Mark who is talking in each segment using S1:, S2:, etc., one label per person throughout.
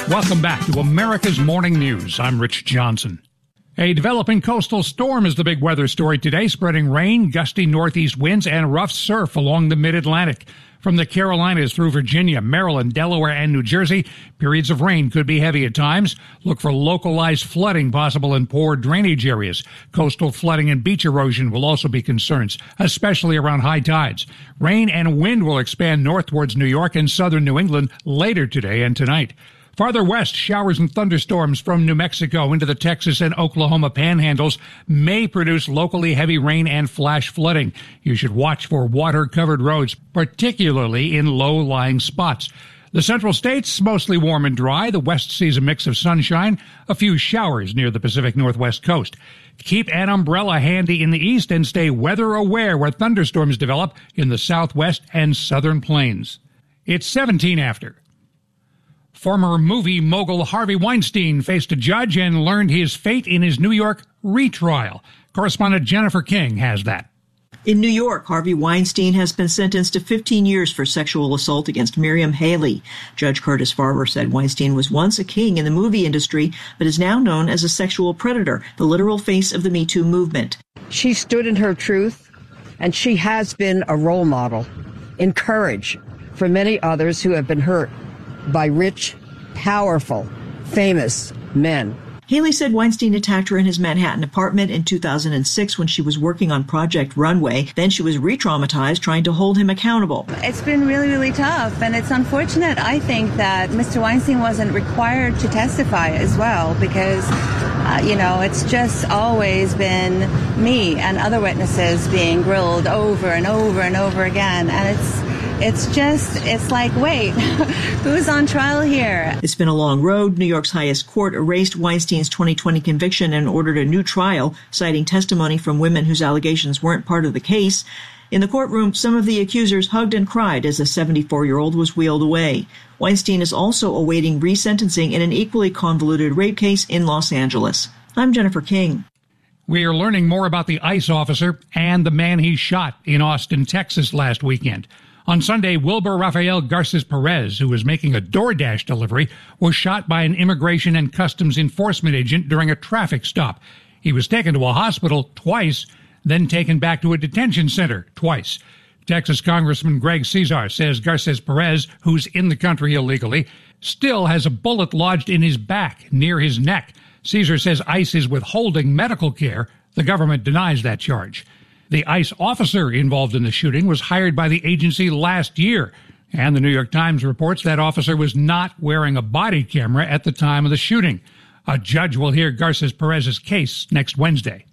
S1: Welcome back to America's Morning News. I'm Rich Johnson. A developing coastal storm is the big weather story today, spreading rain, gusty northeast winds, and rough surf along the mid-Atlantic. From the Carolinas through Virginia, Maryland, Delaware, and New Jersey, periods of rain could be heavy at times. Look for localized flooding possible in poor drainage areas. Coastal flooding and beach erosion will also be concerns, especially around high tides. Rain and wind will expand north towards New York and southern New England later today and tonight. Farther west, showers and thunderstorms from New Mexico into the Texas and Oklahoma panhandles may produce locally heavy rain and flash flooding. You should watch for water-covered roads, particularly in low-lying spots. The central states, mostly warm and dry. The west sees a mix of sunshine, a few showers near the Pacific Northwest coast. Keep an umbrella handy in the east and stay weather-aware where thunderstorms develop in the southwest and southern plains. It's 17 after. Former movie mogul Harvey Weinstein faced a judge and learned his fate in his New York retrial. Correspondent Jennifer King has that.
S2: In New York, Harvey Weinstein has been sentenced to 15 years for sexual assault against Miriam Haley. Judge Curtis Farber said Weinstein was once a king in the movie industry, but is now known as a sexual predator, the literal face of the Me Too movement.
S3: She stood in her truth, and she has been a role model in courage for many others who have been hurt by rich, powerful, famous men.
S2: Haley said Weinstein attacked her in his Manhattan apartment in 2006 when she was working on Project Runway. Then she was re-traumatized trying to hold him accountable.
S4: It's been really, really tough, and it's unfortunate, I think, that Mr. Weinstein wasn't required to testify as well because, it's just always been me and other witnesses being grilled over and over and over again, and it's like, wait, who's on trial here?
S2: It's been a long road. New York's highest court erased Weinstein's 2020 conviction and ordered a new trial, citing testimony from women whose allegations weren't part of the case. In the courtroom, some of the accusers hugged and cried as the 74-year-old was wheeled away. Weinstein is also awaiting resentencing in an equally convoluted rape case in Los Angeles. I'm Jennifer King.
S1: We are learning more about the ICE officer and the man he shot in Austin, Texas last weekend. On Sunday, Wilbur Rafael Garces Perez, who was making a DoorDash delivery, was shot by an Immigration and Customs Enforcement agent during a traffic stop. He was taken to a hospital twice, then taken back to a detention center twice. Texas Congressman Greg Cesar says Garces Perez, who's in the country illegally, still has a bullet lodged in his back near his neck. Cesar says ICE is withholding medical care. The government denies that charge. The ICE officer involved in the shooting was hired by the agency last year, and the New York Times reports that officer was not wearing a body camera at the time of the shooting. A judge will hear Garces Perez's case next Wednesday.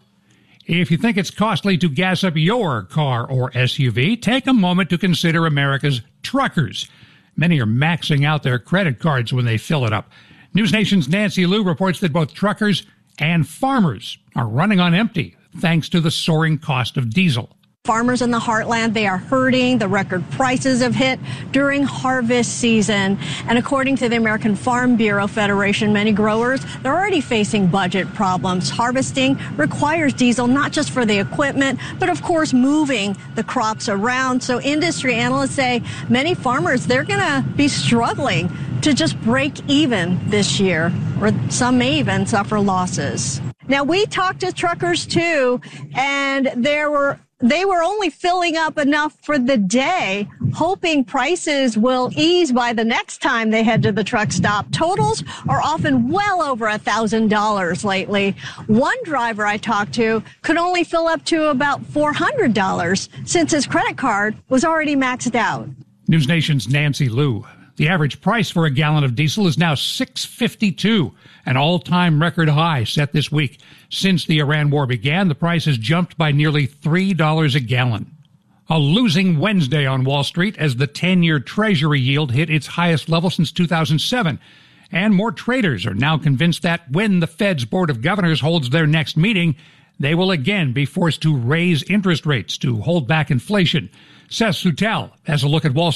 S1: If you think it's costly to gas up your car or SUV, take a moment to consider America's truckers. Many are maxing out their credit cards when they fill it up. News Nation's Nancy Liu reports that both truckers and farmers are running on empty, thanks to the soaring cost of diesel.
S5: Farmers in the heartland, they are hurting. The record prices have hit during harvest season. And according to the American Farm Bureau Federation, many growers, they're already facing budget problems. Harvesting requires diesel, not just for the equipment, but of course moving the crops around. So industry analysts say many farmers, they're going to be struggling to just break even this year, or some may even suffer losses. Now, we talked to truckers, too, and they were only filling up enough for the day, hoping prices will ease by the next time they head to the truck stop. Totals are often well over $1,000 lately. One driver I talked to could only fill up to about $400 since his credit card was already maxed out.
S1: News Nation's Nancy Liu. The average price for a gallon of diesel is now $6.52, an all-time record high set this week. Since the Iran war began, the price has jumped by nearly $3 a gallon. A losing Wednesday on Wall Street as the 10-year Treasury yield hit its highest level since 2007. And more traders are now convinced that when the Fed's Board of Governors holds their next meeting, they will again be forced to raise interest rates to hold back inflation. Seth Suttel has a look at Wall Street.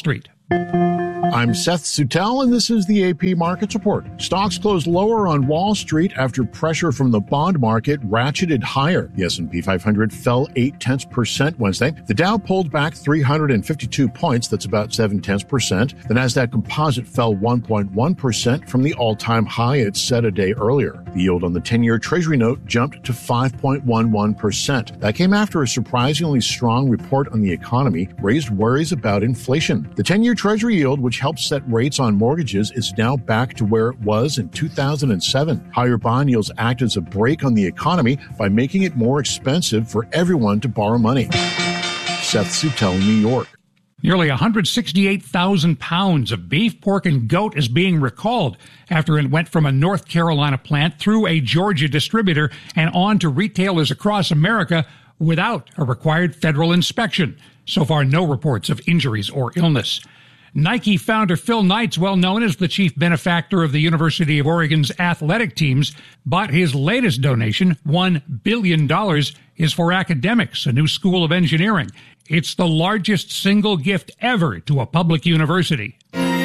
S6: I'm Seth Sutel, and this is the AP Markets Report. Stocks closed lower on Wall Street after pressure from the bond market ratcheted higher. The S&P 500 fell 0.8% Wednesday. The Dow pulled back 352 points, that's about 0.7%. The Nasdaq Composite fell 1.1% from the all-time high it set a day earlier. The yield on the 10-year Treasury note jumped to 5.11%. That came after a surprisingly strong report on the economy raised worries about inflation. The 10-year Treasury yield, which helps set rates on mortgages, is now back to where it was in 2007. Higher bond yields act as a brake on the economy by making it more expensive for everyone to borrow money. Seth Sutel, New York.
S1: Nearly 168,000 pounds of beef, pork, and goat is being recalled after it went from a North Carolina plant through a Georgia distributor and on to retailers across America without a required federal inspection. So far, no reports of injuries or illness. Nike founder Phil Knight's, well known as the chief benefactor of the University of Oregon's athletic teams, but his latest donation, $1 billion, is for academics, a new school of engineering. It's the largest single gift ever to a public university.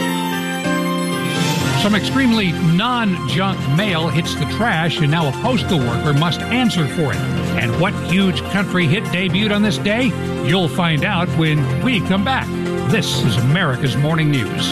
S1: Some extremely non-junk mail hits the trash, and now a postal worker must answer for it. And what huge country hit debuted on this day? You'll find out when we come back. This is America's Morning News.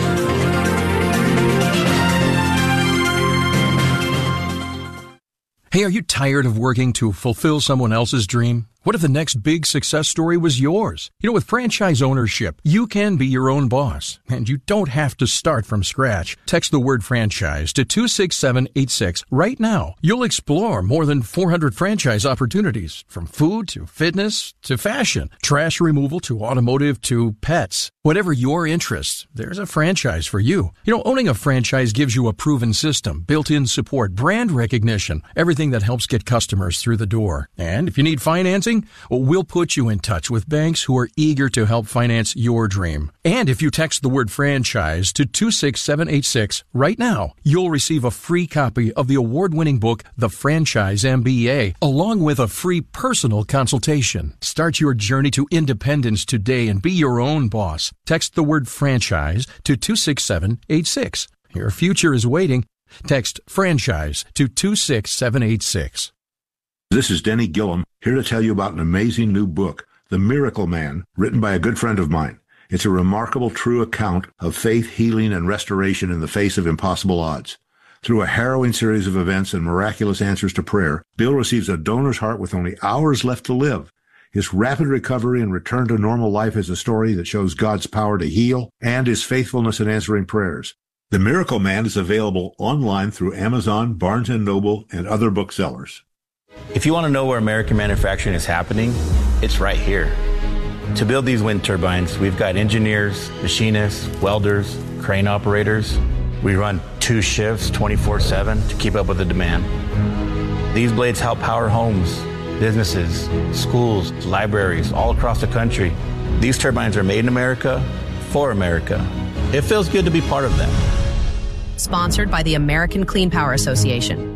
S7: Hey, are you tired of working to fulfill someone else's dream? What if the next big success story was yours? You know, with franchise ownership, you can be your own boss, and you don't have to start from scratch. Text the word franchise to 26786 right now. You'll explore more than 400 franchise opportunities, from food to fitness to fashion, trash removal to automotive to pets. Whatever your interests, there's a franchise for you. You know, owning a franchise gives you a proven system, built-in support, brand recognition, everything that helps get customers through the door. And if you need financing, we'll put you in touch with banks who are eager to help finance your dream. And if you text the word franchise to 26786 right now, you'll receive a free copy of the award-winning book, The Franchise MBA, along with a free personal consultation. Start your journey to independence today and be your own boss. Text the word franchise to 26786. Your future is waiting. Text franchise to 26786.
S8: This is Denny Gillum, here to tell you about an amazing new book, The Miracle Man, written by a good friend of mine. It's a remarkable, true account of faith, healing, and restoration in the face of impossible odds. Through a harrowing series of events and miraculous answers to prayer, Bill receives a donor's heart with only hours left to live. His rapid recovery and return to normal life is a story that shows God's power to heal and his faithfulness in answering prayers. The Miracle Man is available online through Amazon, Barnes & Noble, and other booksellers.
S9: If you want to know where American manufacturing is happening, it's right here. To build these wind turbines, we've got engineers, machinists, welders, crane operators. We run 2 shifts 24/7 to keep up with the demand. These blades help power homes, businesses, schools, libraries all across the country. These turbines are made in America, for America. It feels good to be part of that.
S10: Sponsored by the American Clean Power Association.